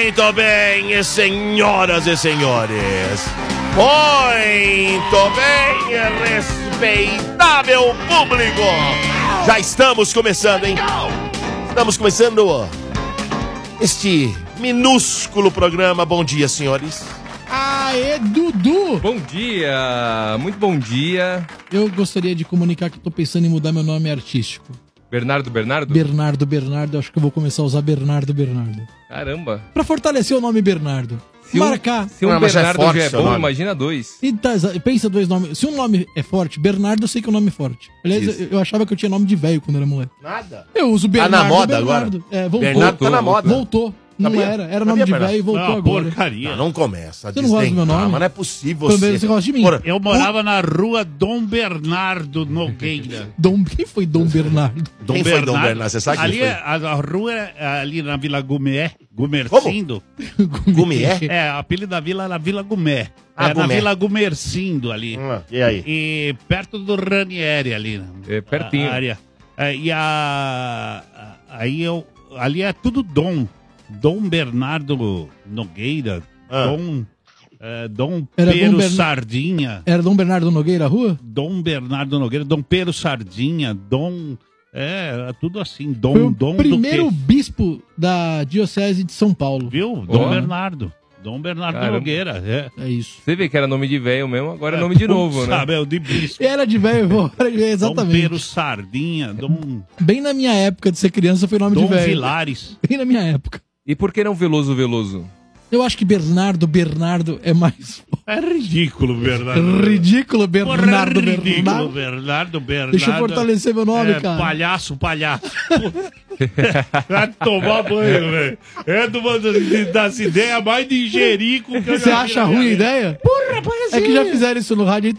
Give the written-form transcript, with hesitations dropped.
Muito bem, senhoras e senhores. Muito bem, respeitável público. Já estamos começando, hein? Estamos começando este minúsculo programa. Bom dia, senhores. Aê, Dudu! Bom dia, muito bom dia. Eu gostaria de comunicar que tô pensando em mudar meu nome artístico. Bernardo? Bernardo, acho que eu vou começar a usar Bernardo. Caramba. Pra fortalecer o nome Bernardo. Marcar. Se um Bernardo já é bom, nome. imagina dois. Então, pensa dois nomes. Se um nome é forte, Bernardo, eu sei que é um nome forte. Aliás, eu achava que eu tinha nome de velho quando era moleque. Nada. Eu uso Bernardo. Tá na moda Bernardo. agora? Voltou. Bernardo tá na moda. Voltou. Não Sabia? era Sabia, nome de Bernardo? velho e voltou agora. Porcaria. Não começa. Você não gosta do meu nome? Mas não é possível Você gosta de mim. Eu morava na rua Dom Bernardo Nogueira. Quem foi Dom Bernardo? Quem foi Dom Bernardo? Você sabe ali quem foi? a rua é ali na Vila Gumé, Gumercindo. Gumié? É, a apelido da vila era Vila Gumé. Ah, É na Gumé. Vila Gumercindo ali. E aí? E perto do Ranieri ali. É, pertinho. A área. Ali é tudo Dom. Dom Bernardo Nogueira. Dom Era Pero Dom Sardinha. Era Dom Bernardo Nogueira a rua? Dom Bernardo Nogueira, Dom Pero Sardinha, Dom... tudo assim, Foi o Dom primeiro do quê? bispo da Diocese de São Paulo. Viu? Dom Ó. Bernardo. Dom Bernardo Caramba. Nogueira, É isso. Você vê que era nome de velho mesmo, agora é nome de novo, né? Sabe, é o de bispo. Era de velho, Dom exatamente. Pero Sardinha, Dom Bem na minha época de ser criança foi nome de Dom velho. Vilares. Bem na minha época. E por que não Veloso? Eu acho que Bernardo é mais É ridículo, Bernardo. ridículo, Porra, Bernardo. ridículo, Bernardo. Deixa eu fortalecer meu nome, cara. Palhaço. Vai tomar banho, velho. É das ideias mais de jerico que eu Você já vi acha na minha ruim a vida. ideia? Porra, parece É que já fizeram isso no rádio,